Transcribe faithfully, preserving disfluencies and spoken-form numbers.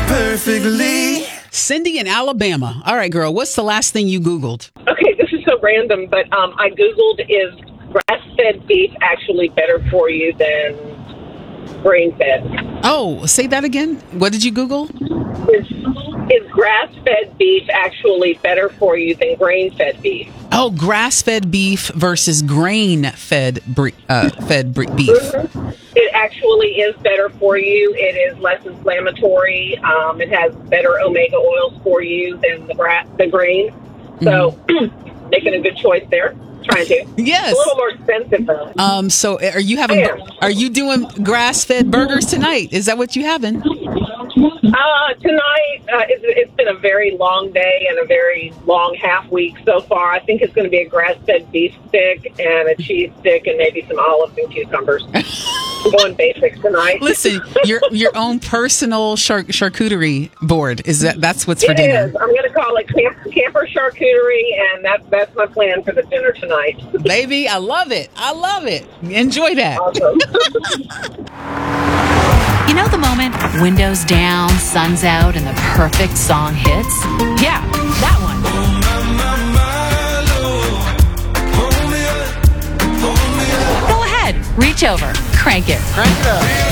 perfectly. Cindy in Alabama. All right, girl, what's the last thing you Googled? Okay, this is so random, but um, I Googled, is grass-fed beef actually better for you than grain-fed? Oh, say that again. What did you Google? Is, is grass-fed beef actually better for you than grain-fed beef? Oh, grass-fed beef versus grain-fed bre- uh, fed bre- beef. Mm-hmm. It actually is better for you. It is less inflammatory. Um, it has better omega oils for you than the, gra- the grain. So, mm-hmm. making a good choice there. Trying to. Yes. It's a little more expensive though. Um. So, are you having? Yeah. Are you doing grass-fed burgers tonight? Is that what you having? Uh, tonight, uh, it's, it's been a very long day and a very long half week so far. I think it's going to be a grass-fed beef stick and a cheese stick and maybe some olives and cucumbers. I'm going basics tonight. Listen, your your own personal char- charcuterie board is that? That's what's for It dinner. is. I'm going to call it camp, camper charcuterie, and that's that's my plan for the dinner tonight. Baby, I love it. I love it. Enjoy that. Awesome. You know the moment, windows down, sun's out, and the perfect song hits? Yeah, that one. Go ahead, reach over, crank it. Crank it up.